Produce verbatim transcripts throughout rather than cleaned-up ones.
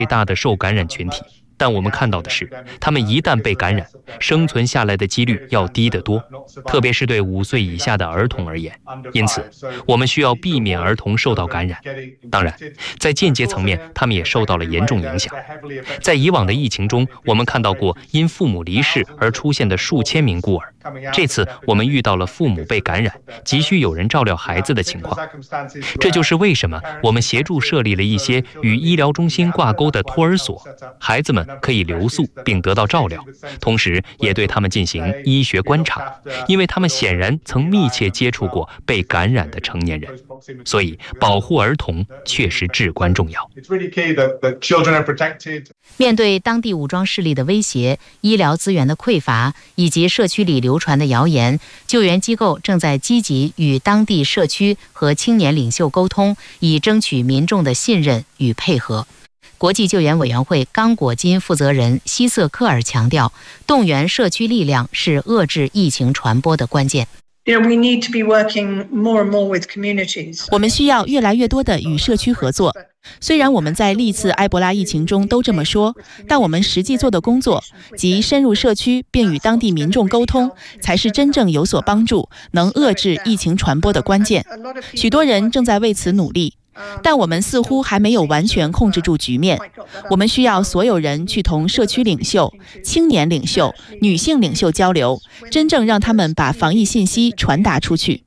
最大的受感染群体。但我们看到的是，他们一旦被感染，生存下来的几率要低得多，特别是对五岁以下的儿童而言。因此，我们需要避免儿童受到感染。当然，在间接层面，他们也受到了严重影响。在以往的疫情中，我们看到过因父母离世而出现的数千名孤儿。这次我们遇到了父母被感染，急需有人照料孩子的情况。这就是为什么我们协助设立了一些与医疗中心挂钩的托儿所，孩子们可以留宿并得到照料，同时也对他们进行医学观察，因为他们显然曾密切接触过被感染的成年人。所以保护儿童确实至关重要。 面对当地武装势力的威胁、医疗资源的匮乏以及社区里流传的谣言，救援机构正在积极与当地社区和青年领袖沟通，以争取民众的信任与配合。国际救援委员会刚果金负责人希瑟克尔强调，动员社区力量是遏制疫情传播的关键。 我们需要越来越多的与社区合作。虽然我们在历次埃博拉疫情中都这么说，但我们实际做的工作，即深入社区并与当地民众沟通，才是真正有所帮助、能遏制疫情传播的关键。许多人正在为此努力，但我们似乎还没有完全控制住局面。我们需要所有人去同社区领袖、青年领袖、女性领袖交流，真正让他们把防疫信息传达出去。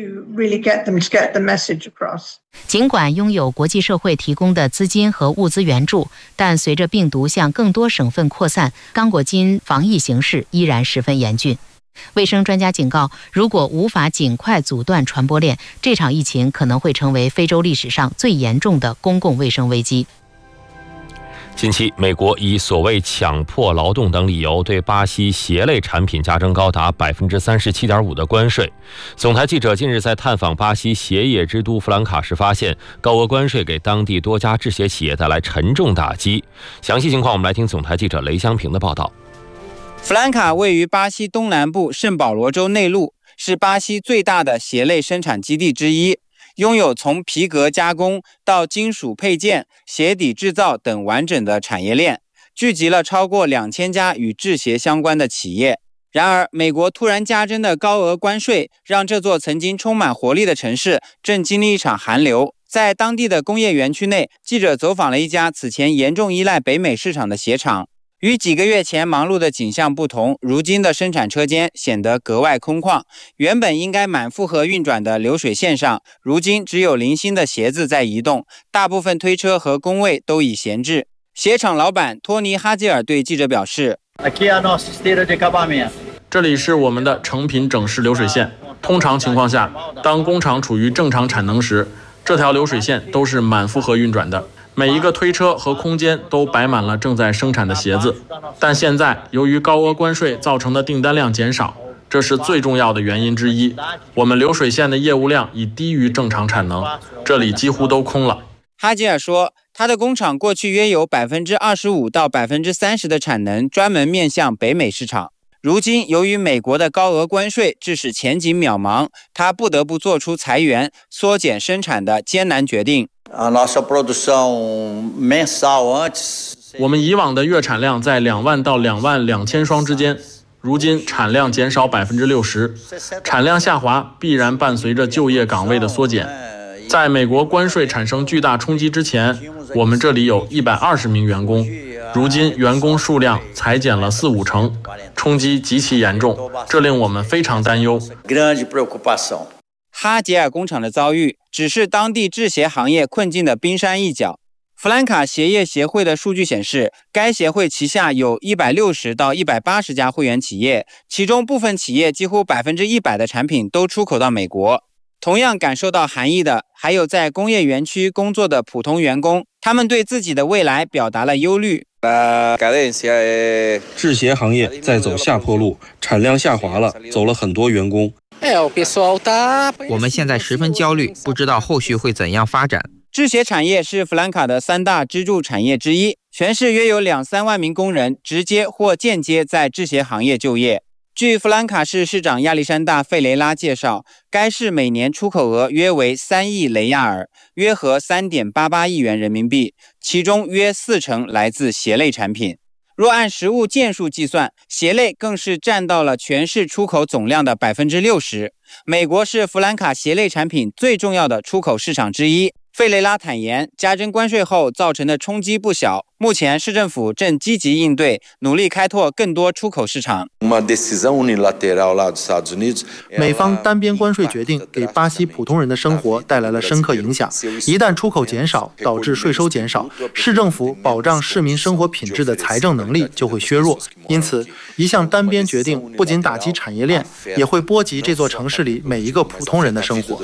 尽管拥有国际社会提供的资金和物资援助，但随着病毒向更多省份扩散，刚果金防疫形势依然十分严峻。卫生专家警告，如果无法尽快阻断传播链，这场疫情可能会成为非洲历史上最严重的公共卫生危机。 近期，美国以所谓强迫劳动等理由，对巴西鞋类产品加征高达百分之三十七点五的关税。总台记者近日在探访巴西鞋业之都弗兰卡时发现，高额关税给当地多家制鞋企业带来沉重打击。详细情况，我们来听总台记者雷香平的报道。 弗兰卡位于巴西东南部圣保罗州内陆，是巴西最大的鞋类生产基地之一，拥有从皮革加工到金属配件、鞋底制造等完整的产业链，聚集了超过两千家与制鞋相关的企业。然而，美国突然加征的高额关税，让这座曾经充满活力的城市正经历一场寒流。在当地的工业园区内，记者走访了一家此前严重依赖北美市场的鞋厂。与几个月前忙碌的景象不同，如今的生产车间显得格外空旷。原本应该满负荷运转的流水线上，如今只有零星的鞋子在移动，大部分推车和工位都已闲置。鞋厂老板托尼·哈吉尔对记者表示， 这里是我们的成品整式流水线。通常情况下，当工厂处于正常产能时，这条流水线都是满负荷运转的。每一个推车和空间都摆满了正在生产的鞋子，但现在由于高额关税造成的订单量减少，这是最重要的原因之一。我们流水线的业务量已低于正常产能，这里几乎都空了。 哈吉尔说，他的工厂过去约有 百分之二十五 到 百分之三十 的产能专门面向北美市场。如今由于美国的高额关税致使前景渺茫，他不得不做出裁员、缩减生产的艰难决定。 我们以往的月产量在两万到两万两千双之间，如今产量减少 百分之六十， 产量下滑必然伴随着就业岗位的缩减。在美国关税产生巨大冲击之前，我们这里有一百二十名员工，如今员工数量裁减了四五成，冲击极其严重，这令我们非常担忧。 哈吉尔工厂的遭遇只是当地制鞋行业困境的冰山一角。弗兰卡鞋业协会的数据显示，该协会旗下有一百六十到一百八十家会员企业，其中部分企业几乎 百分之百 的产品都出口到美国。同样感受到寒意的还有在工业园区工作的普通员工，他们对自己的未来表达了忧虑。 制鞋行业在走下坡路，产量下滑了，走了很多员工。 我们现在十分焦虑，不知道后续会怎样发展。 制鞋产业是弗兰卡的三大支柱产业之一，全市约有两三万名工人直接或间接在制鞋行业就业。 据弗兰卡市市长亚历山大·费雷拉介绍，该市每年出口额约为三亿雷亚尔，约合 三点八八亿元人民币，其中约四成来自鞋类产品。若按实物件数计算，鞋类更是占到了全市出口总量的 百分之六十。美国是弗兰卡鞋类产品最重要的出口市场之一。费雷拉坦言，加征关税后造成的冲击不小，目前市政府正积极应对，努力开拓更多出口市场。 美方单边关税决定给巴西普通人的生活带来了深刻影响，一旦出口减少，导致税收减少，市政府保障市民生活品质的财政能力就会削弱。因此，一项单边决定不仅打击产业链，也会波及这座城市里每一个普通人的生活。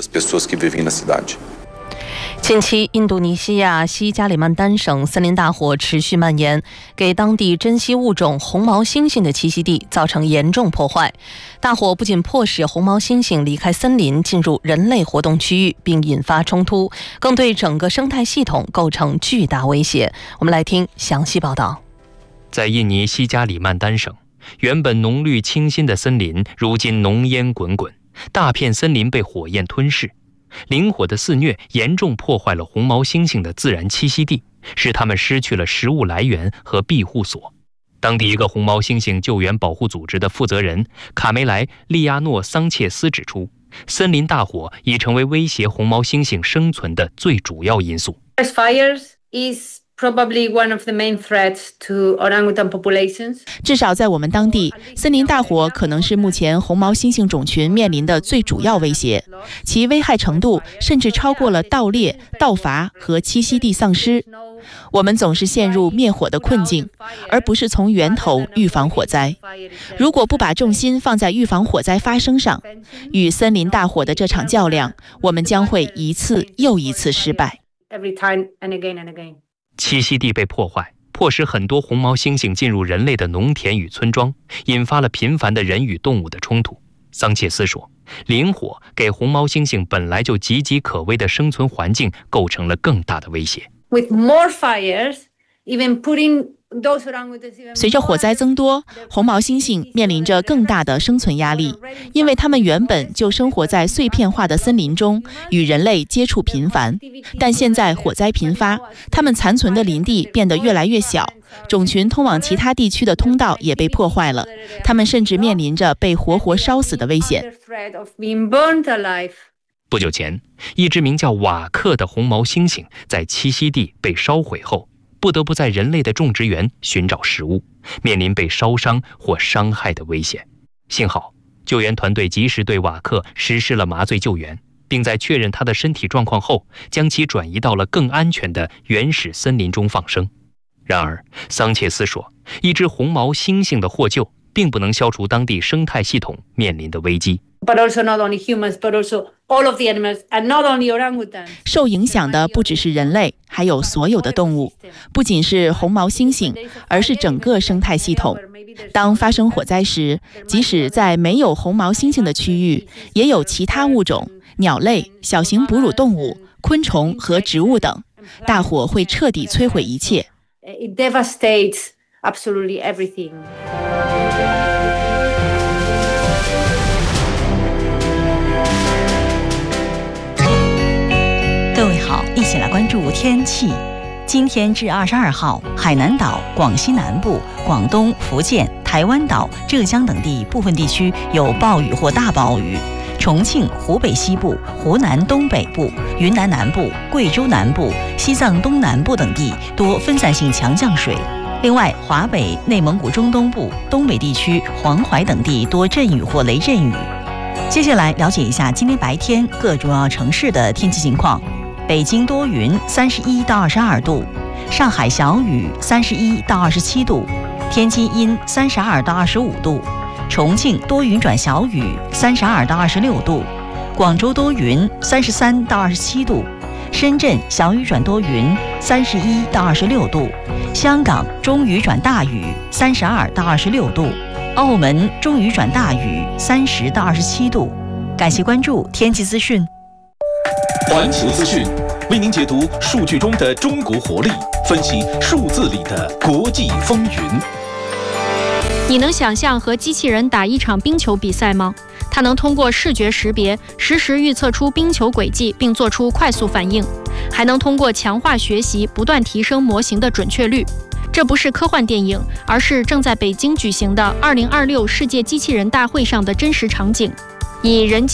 近期，印度尼西亚西加里曼丹省森林大火持续蔓延，给当地珍稀物种红毛猩猩的栖息地造成严重破坏。大火不仅迫使红毛猩猩离开森林，进入人类活动区域，并引发冲突，更对整个生态系统构成巨大威胁。我们来听详细报道。 在印尼西加里曼丹省，原本浓绿清新的森林，如今浓烟滚滚，大片森林被火焰吞噬。林火的肆虐严重破坏了红毛猩猩的自然栖息地，使它们失去了食物来源和庇护所。当地一个红毛猩猩救援保护组织的负责人卡梅莱·利亚诺桑切斯指出，森林大火已成为威胁红毛猩猩生存的最主要因素。 Probably one of the main threats to orangutan populations. 至少在我们当地，森林大火可能是目前红毛猩猩种群面临的最主要威胁，其危害程度甚至超过了盗猎、盗伐和栖息地丧失。我们总是陷入灭火的困境，而不是从源头预防火灾。如果不把重心放在预防火灾发生上，与森林大火的这场较量，我们将会一次又一次失败。 Every time and again and again. 栖息地被破坏，迫使很多红毛猩猩进入人类的农田与村庄，引发了频繁的人与动物的冲突。桑切斯说，林火给红毛猩猩本来就岌岌可危的生存环境构成了更大的威胁。 With more fires, even putting 随着火灾增多，红毛猩猩面临着更大的生存压力，因为它们原本就生活在碎片化的森林中，与人类接触频繁。但现在火灾频发，它们残存的林地变得越来越小，种群通往其他地区的通道也被破坏了，它们甚至面临着被活活烧死的危险。 不久前，一只名叫瓦克的红毛猩猩在栖息地被烧毁后，不得不在人类的种植园寻找食物，面临被烧伤或伤害的危险。幸好，救援团队及时对瓦克实施了麻醉救援，并在确认他的身体状况后，将其转移到了更安全的原始森林中放生。然而，桑切斯说，一只红毛猩猩的获救并不能消除当地生态系统面临的危机。 But also not only humans, but also all of the animals, and not only orangutans. 受影响的不只是人类，还有所有的动物，不仅是红毛猩猩，而是整个生态系统。当发生火灾时，即使在没有红毛猩猩的区域，也有其他物种、鸟类、小型哺乳动物、昆虫和植物等。大火会彻底摧毁一切。 It devastates absolutely everything. 各位好，一起来关注天气。今天至二十二号，海南岛、广西南部、广东、福建、台湾岛、浙江等地部分地区有暴雨或大暴雨。重庆、湖北西部、湖南东北部、云南南部、贵州南部、西藏东南部等地多分散性强降水。另外，华北、内蒙古中东部、东北地区、黄淮等地多阵雨或雷阵雨。接下来了解一下今天白天各主要城市的天气情况。北京多云，三十一到二十二度；上海小雨，三十一到二十七度；天津阴，三十二到二十五度；重庆多云转小雨，三十二到二十六度；广州多云，三十三到二十七度；深圳小雨转多云，三十一到二十六度；香港中雨转大雨，三十二到二十六度；澳门中雨转大雨，三十到二十七度。感谢关注天气资讯。 环球资讯为您解读数据中的中国活力，分析数字里的国际风云。 你能想象和机器人打一场冰球比赛吗？它能通过视觉识别，实时预测出冰球轨迹，并做出快速反应，还能通过强化学习，不断提升模型的准确率。这不是科幻电影，而是正在北京举行的二零二六世界机器人大会上的真实场景，以人机